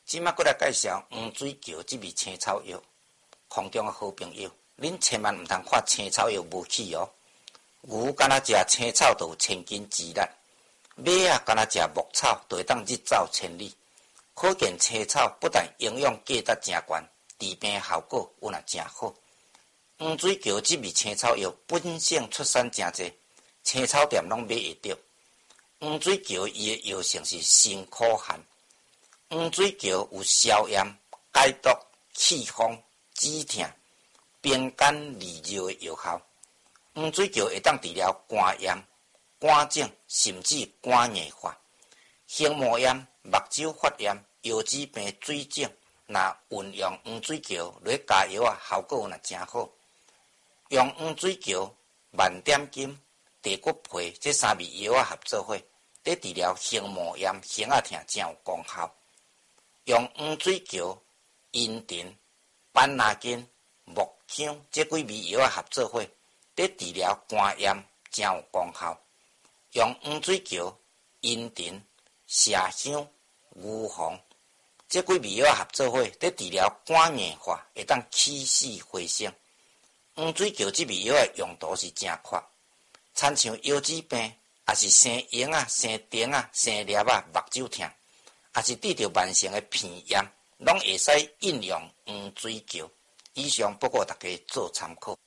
即马过来介绍黄水桥这味青草药，空中的好朋友，恁千万毋通看青草药无去哦。牛敢若食青草就有千斤之力，马啊敢若食牧草就会当日走千里。可见青草不但营养价值真悬，治病效果有也真好。黄水桥这味青草药本省出产真济，青草店拢买会到。黄水桥伊的药性是辛苦寒。黄水桥有消炎、解毒、气风、止痛、平肝利尿的药效。黄水桥会当治疗肝炎、肝肿，甚至肝硬化、心膜炎、目睭发炎、腰子病、水肿。若运用黄水桥来加药啊，效果也真好。用黄水桥、万点金、地骨皮这三味药啊合作伙，在治疗心膜炎、胸仔痛真有功效。用黄水桥、茵陈、板蓝根、木姜这几味药啊合作伙，在治疗肝炎真有功效。用黄水桥、茵陈、麝香、牛黄这几味药啊合作伙，在治疗肝硬化，会当起死回生。黄水桥这味药的用途是真阔，亲像腰子病，也是生痈啊、生钉啊、生裂啊、目睭痛，也是治疗慢性的鼻炎，拢会使应用黄水桥。以上不过大家做参考。